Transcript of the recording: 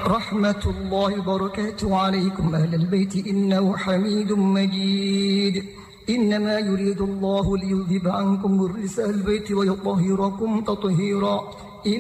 رحمة الله وبركاته عليكم أهل البيت إنه حميد مجيد. إنما يريد الله ليذهب عنكم الرجس البيت ويطهركم تطهيرا.